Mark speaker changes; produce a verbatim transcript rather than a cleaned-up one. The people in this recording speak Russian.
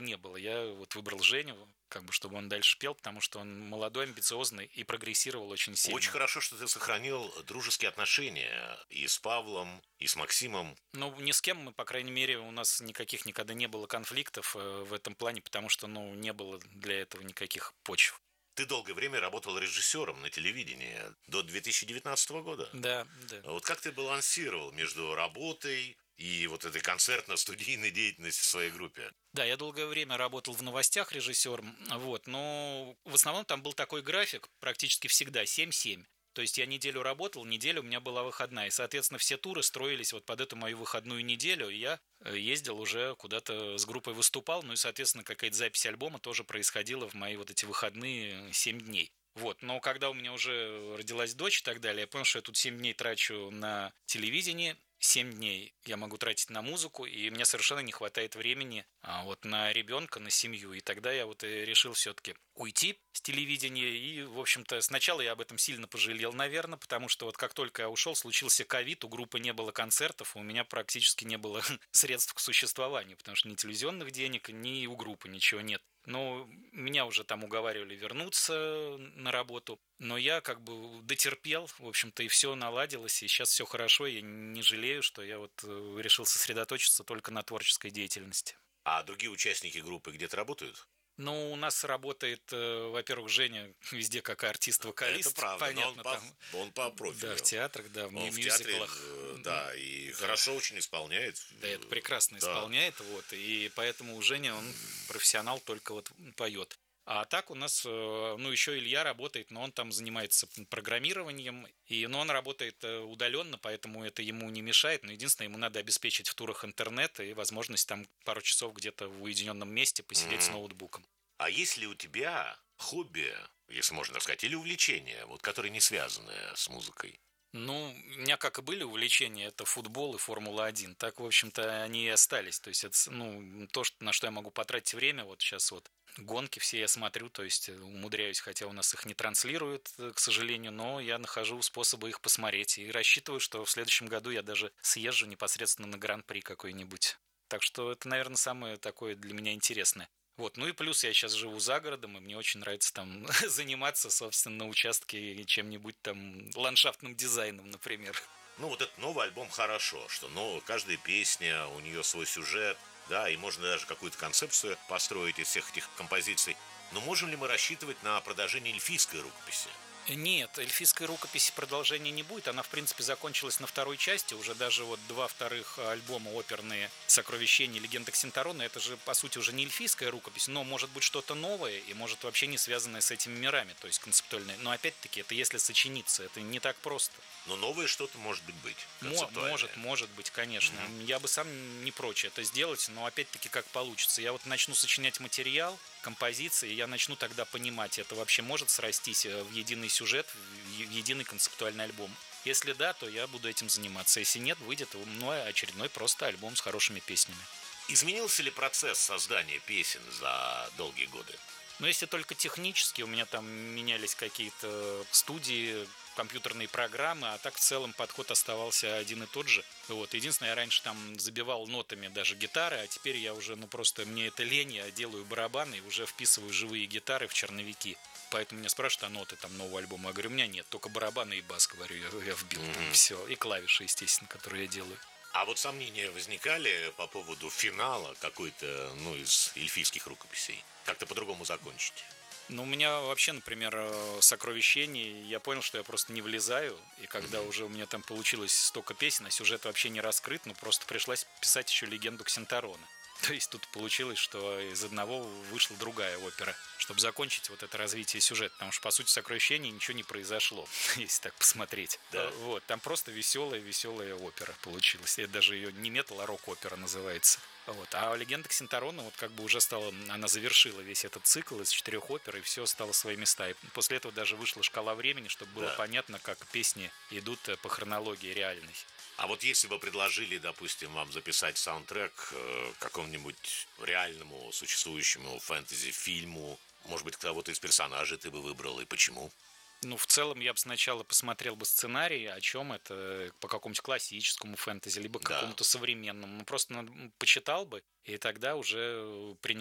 Speaker 1: не было. Я вот выбрал Женю, как бы, чтобы он дальше пел, потому что он молодой, амбициозный и прогрессировал очень сильно.
Speaker 2: Очень хорошо, что ты сохранил дружеские отношения и с Павлом, и с Максимом.
Speaker 1: Ну, ни с кем мы, по крайней мере, у нас никаких никогда не было конфликтов в этом плане, потому что, ну, не было для этого никаких почв.
Speaker 2: Ты долгое время работал режиссером на телевидении, до две тысячи девятнадцатого года.
Speaker 1: Да, да.
Speaker 2: Вот как ты балансировал между работой и вот этой концертно-студийной деятельностью в своей группе?
Speaker 1: Да, я долгое время работал в новостях режиссером, вот, но в основном там был такой график практически всегда семь-семь. То есть я неделю работал, неделю у меня была выходная. И, соответственно, все туры строились вот под эту мою выходную неделю. И я ездил уже куда-то с группой выступал. Ну и, соответственно, какая-то запись альбома тоже происходила в мои вот эти выходные семь дней. Вот, но когда у меня уже родилась дочь и так далее, я понял, что я тут семь дней трачу на телевидение, семь дней я могу тратить на музыку, и мне совершенно не хватает времени а, вот на ребенка, на семью. И тогда я вот и решил все-таки уйти с телевидения. И, в общем-то, сначала я об этом сильно пожалел, наверное, потому что вот как только я ушел, случился ковид, у группы не было концертов, у меня практически не было средств к существованию, потому что ни телевизионных денег, ни у группы ничего нет. Но меня уже там уговаривали вернуться на работу, но я как бы дотерпел, в общем-то, и все наладилось, и сейчас все хорошо, я не жалею, что я вот решил сосредоточиться только на творческой деятельности.
Speaker 2: А другие участники группы где-то работают?
Speaker 1: Ну, у нас работает, во-первых, Женя везде как артист-вокалист.
Speaker 2: Это правда,
Speaker 1: понятно,
Speaker 2: но он по,
Speaker 1: там,
Speaker 2: он по профилю.
Speaker 1: Да, в театрах, да, в
Speaker 2: он в театре,
Speaker 1: мюзиклах.
Speaker 2: да, и
Speaker 1: да.
Speaker 2: хорошо очень исполняет.
Speaker 1: Да, это прекрасно
Speaker 2: да.
Speaker 1: исполняет, вот, и поэтому у Жени он профессионал, только вот поет. А так у нас, ну, еще Илья работает, но он там занимается программированием, и, но он работает удаленно, поэтому это ему не мешает, но единственное, ему надо обеспечить в турах интернет и возможность там пару часов где-то в уединенном месте посидеть mm-hmm. с ноутбуком.
Speaker 2: А есть ли у тебя хобби, если можно так сказать, или увлечения, вот, которые не связаны с музыкой?
Speaker 1: Ну, у меня, как и были увлечения, это футбол и Формула один. Так, в общем-то, они и остались. То есть, это, ну, то, на что я могу потратить время, вот сейчас вот гонки все я смотрю, то есть умудряюсь, хотя у нас их не транслируют, к сожалению, но я нахожу способы их посмотреть. И рассчитываю, что в следующем году я даже съезжу непосредственно на Гран-при какой-нибудь. Так что это, наверное, самое такое для меня интересное. Вот, ну и плюс я сейчас живу за городом, и мне очень нравится там заниматься, собственно, на участке чем-нибудь там, ландшафтным дизайном, например.
Speaker 2: Ну, вот этот новый альбом хорошо, что ну, каждая песня, у нее свой сюжет, да, и можно даже какую-то концепцию построить из всех этих композиций. Но можем ли мы рассчитывать на продолжение эльфийской рукописи?
Speaker 1: Нет, эльфийской рукописи продолжения не будет. Она, в принципе, закончилась на второй части. Уже даже вот два вторых альбома оперные «Сокровищение» и «Легенда Ксенторона» это же, по сути, уже не эльфийская рукопись, но может быть что-то новое и может вообще не связанное с этими мирами, то есть концептуальное. Но опять-таки, это если сочиниться, это не так просто.
Speaker 2: Но новое что-то может быть быть.
Speaker 1: Может, может быть, конечно. Mm-hmm. Я бы сам не прочь это сделать, но опять-таки как получится. Я вот начну сочинять материал, композиции, и я начну тогда понимать, это вообще может срастись в единый сюжет, в единый концептуальный альбом. Если да, то я буду этим заниматься. Если нет, выйдет ну, очередной просто альбом с хорошими песнями.
Speaker 2: Изменился ли процесс создания песен за долгие годы?
Speaker 1: Но если только технически, у меня там менялись какие-то студии, компьютерные программы, а так в целом подход оставался один и тот же. Вот. Единственное, я раньше там забивал нотами даже гитары, а теперь я уже, ну просто мне это лень, я делаю барабаны и уже вписываю живые гитары в черновики. Поэтому меня спрашивают, а ноты там нового альбома? Я говорю, у меня нет, только барабаны и бас, говорю, я, я вбил. Mm-hmm. Все, и клавиши, естественно, которые я делаю.
Speaker 2: А вот сомнения возникали по поводу финала какой-то, ну, из эльфийских рукописей? Как-то по-другому закончить?
Speaker 1: Ну, у меня вообще, например, «Сокровищение», я понял, что я просто не влезаю, и когда mm-hmm. уже у меня там получилось столько песен, а сюжет вообще не раскрыт, ну, просто пришлось писать еще «Легенду Ксенторона». То есть тут получилось, что из одного вышла другая опера, чтобы закончить вот это развитие сюжета, потому что, по сути, в «Сокровищении» ничего не произошло, если так посмотреть.
Speaker 2: Да.
Speaker 1: Вот, там просто веселая-веселая опера получилась. Это даже ее не метал, а рок-опера называется. Вот. А «Легенда Ксенторона» вот как бы уже стала, она завершила весь этот цикл из четырех опер, и все стало в свои места. И после этого даже вышла «Шкала времени», чтобы было да. понятно, как песни идут по хронологии реальной.
Speaker 2: А вот если бы предложили, допустим, вам записать саундтрек к какому-нибудь реальному существующему фэнтези-фильму, может быть, кого-то из персонажей ты бы выбрал, и почему?
Speaker 1: Ну, в целом, я бы сначала посмотрел бы сценарий, о чем это, по какому-нибудь классическому фэнтези, либо к да. какому-то современному. Ну, просто почитал бы, и тогда уже принял